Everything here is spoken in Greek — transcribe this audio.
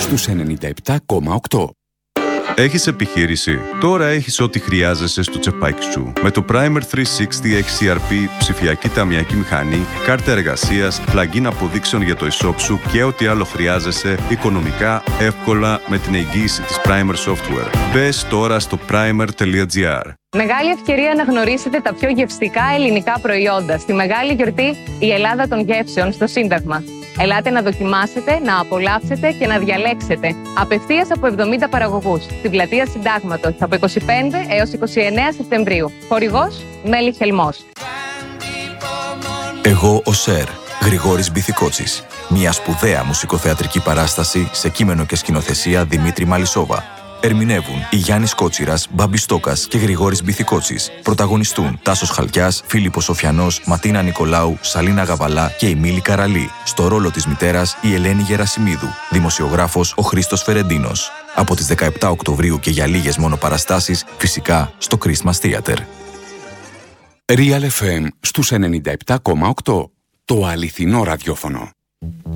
στους 97,8. Έχεις επιχείρηση? Τώρα έχεις ό,τι χρειάζεσαι στο τσεπάκι σου. Με το Primer 360 XCRP, ψηφιακή ταμιακή μηχανή, κάρτα εργασίας, plugin αποδείξεων για το e-shop σου και ό,τι άλλο χρειάζεσαι οικονομικά, εύκολα με την εγγύηση της Primer Software. Μπες τώρα στο primer.gr. Μεγάλη ευκαιρία να γνωρίσετε τα πιο γευστικά ελληνικά προϊόντα στη μεγάλη γιορτή «Η Ελλάδα των Γεύσεων» στο Σύνταγμα. Ελάτε να δοκιμάσετε, να απολαύσετε και να διαλέξετε απευθείας από 70 παραγωγούς στην πλατεία Συντάγματος από 25 έως 29 Σεπτεμβρίου. Χορηγός Μέλη Χελμός. Εγώ ο Σερ, Γρηγόρης Μπιθικότσης. Μια σπουδαία μουσικοθεατρική παράσταση σε κείμενο και σκηνοθεσία Δημήτρη Μαλισσόβα. Ερμηνεύουν η Γιάννης Κότσιρας, Μπάμπης Στόκας και Γρηγόρης Μπιθικότσης. Πρωταγωνιστούν Τάσος Χαλκιάς, Φίλιππος Σοφιανός, Ματίνα Νικολάου, Σαλίνα Γαβαλά και η Μίλη Καραλή. Στο ρόλο της μητέρας η Ελένη Γερασιμίδου. Δημοσιογράφος ο Χρήστος Φερεντίνος. Από τις 17 Οκτωβρίου και για λίγες μόνο παραστάσεις, φυσικά στο Christmas Theater. Real FM στους 97,8. Το αληθινό ραδιόφωνο.